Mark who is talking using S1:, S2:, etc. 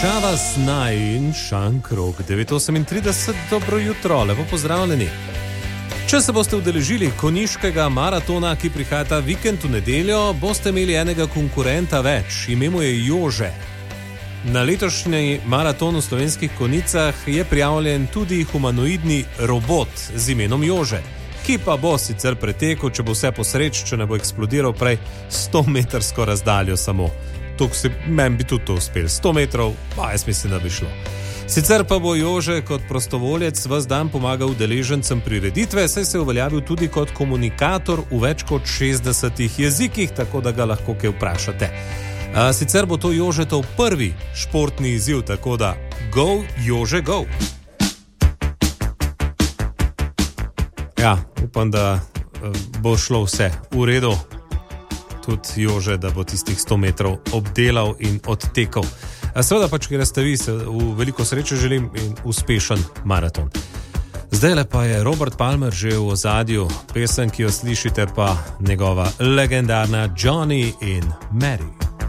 S1: Čavas Naj in Šankrog 9:38, dobro jutro, lepo pozdravljeni. Če se boste udeležili konjiškega maratona, ki prihaja ta vikend v nedeljo, boste imeli enega konkurenta več, ime mu je Jože. Na letošnji maraton v slovenskih konicah je prijavljen tudi humanoidni robot z imenom Jože, ki pa bo sicer pretekel, če bo vse po sreči, če ne bo eksplodiral prej 100-metrsko razdaljo samo. Meni bi tudi to uspel. 100 metrov, pa jaz mislim, da bi šlo. Sicer pa bo Jože kot prostovoljec ves dan pomagal udeležencem prireditve, saj se je uveljavil tudi kot komunikator v več kot 60 jezikih, tako da ga lahko kaj vprašate. Sicer bo to Jožetov prvi športni izziv, tako da go, Jože, go! Ja, upam, da bo šlo vse v redu. Tudi Jože, da bo tistih 100 metrov obdelal in odtekal. Seveda pač, ker ste vi, se v veliko sreče želim in uspešen maraton. Zdajle pa je Robert Palmer že v ozadju, pesem, ki jo slišite pa njegova legendarna Johnny in Mary.